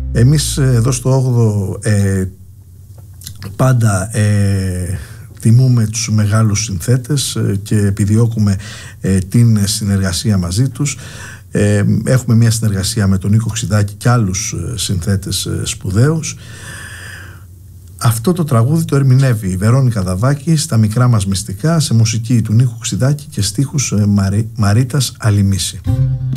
Εμείς εδώ στο 8ο πάντα τιμούμε τους μεγάλους συνθέτες και επιδιώκουμε την συνεργασία μαζί τους. Έχουμε μια συνεργασία με τον Νίκο Ξιδάκη και άλλους συνθέτες σπουδαίους. Αυτό το τραγούδι το ερμηνεύει η Βερόνικα Δαβάκη στα Μικρά μας μυστικά, σε μουσική του Νίκου Ξιδάκη και στίχους Μαρίτας Αλημίση.